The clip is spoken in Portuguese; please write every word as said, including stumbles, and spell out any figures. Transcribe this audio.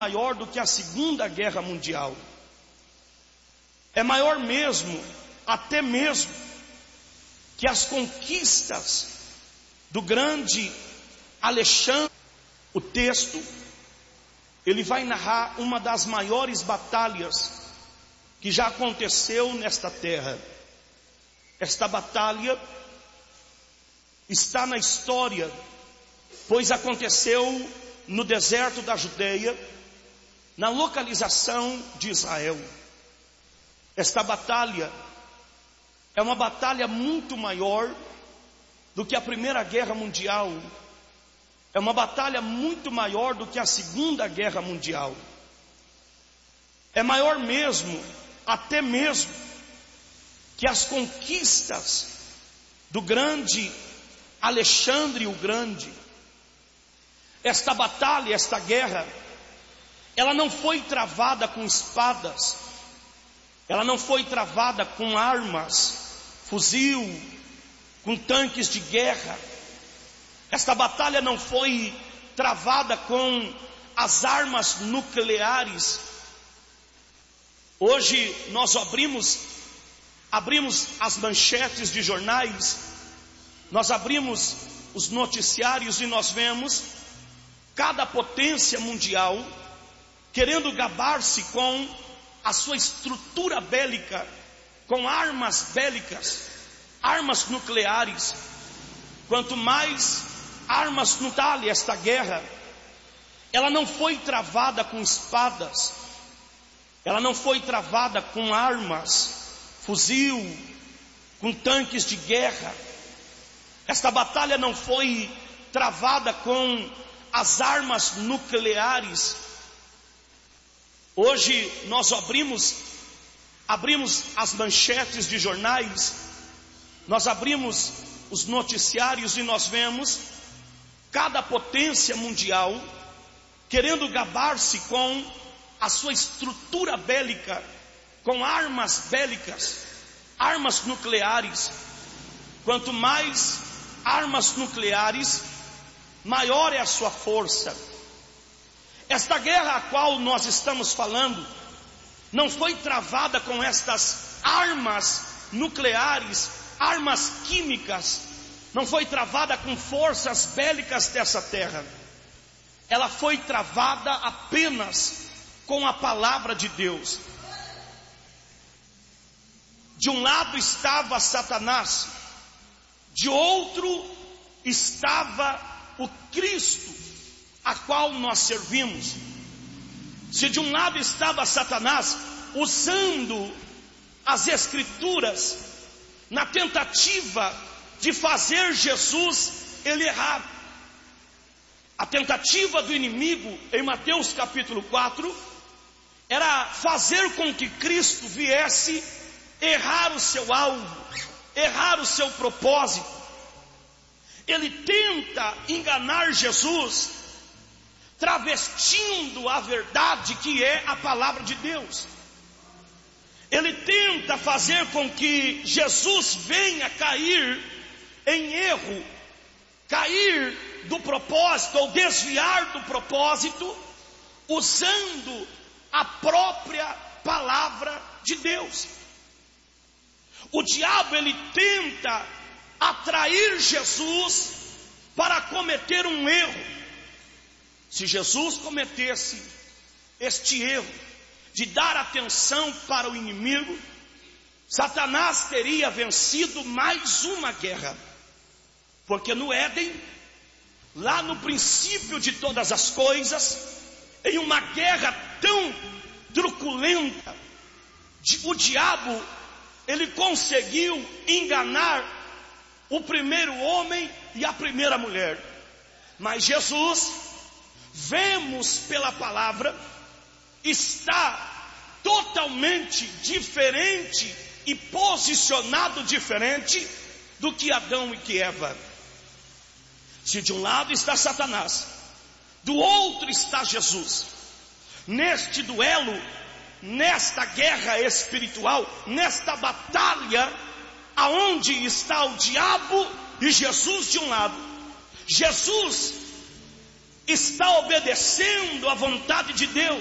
maior do que a Segunda Guerra Mundial. É maior mesmo, até mesmo, que as conquistas do grande Alexandre. O texto, ele vai narrar uma das maiores batalhas que já aconteceu nesta terra. Esta batalha está na história, pois aconteceu no deserto da Judeia, na localização de Israel. Esta batalha é uma batalha muito maior do que a Primeira Guerra Mundial. É uma batalha muito maior do que a Segunda Guerra Mundial. É maior mesmo, até mesmo, que as conquistas do grande Alexandre o Grande. Esta batalha, esta guerra, ela não foi travada com espadas, ela não foi travada com armas, fuzil, com tanques de guerra. Esta batalha não foi travada com as armas nucleares. Hoje nós abrimos, abrimos as manchetes de jornais, nós abrimos os noticiários e nós vemos cada potência mundial querendo gabar-se com a sua estrutura bélica, com armas bélicas, armas nucleares. Quanto mais armas nucleares, esta guerra, ela não foi travada com espadas, ela não foi travada com armas, fuzil, com tanques de guerra. Esta batalha não foi travada com as armas nucleares. Hoje nós abrimos, abrimos as manchetes de jornais, nós abrimos os noticiários e nós vemos cada potência mundial querendo gabar-se com a sua estrutura bélica, com armas bélicas, armas nucleares. Quanto mais armas nucleares, maior é a sua força. Esta guerra a qual nós estamos falando não foi travada com estas armas nucleares, armas químicas, não foi travada com forças bélicas dessa terra. Ela foi travada apenas com a palavra de Deus. De um lado estava Satanás, de outro estava o Cristo a qual nós servimos. Se de um lado estava Satanás usando as Escrituras na tentativa de fazer Jesus ele errar, a tentativa do inimigo em Mateus capítulo quatro era fazer com que Cristo viesse errar o seu alvo, errar o seu propósito. Ele tenta enganar Jesus travestindo a verdade que é a palavra de Deus. Ele tenta fazer com que Jesus venha cair em erro, cair do propósito ou desviar do propósito, usando a própria palavra de Deus. O diabo, ele tenta atrair Jesus para cometer um erro. Se Jesus cometesse este erro de dar atenção para o inimigo, Satanás teria vencido mais uma guerra. Porque no Éden, lá no princípio de todas as coisas, em uma guerra tão truculenta, o diabo, ele conseguiu enganar o primeiro homem e a primeira mulher. Mas Jesus, vemos pela palavra, está totalmente diferente e posicionado diferente do que Adão e que Eva. Se de um lado está Satanás, do outro está Jesus. Neste duelo, nesta guerra espiritual, nesta batalha, aonde está o diabo e Jesus de um lado, Jesus está obedecendo à vontade de Deus.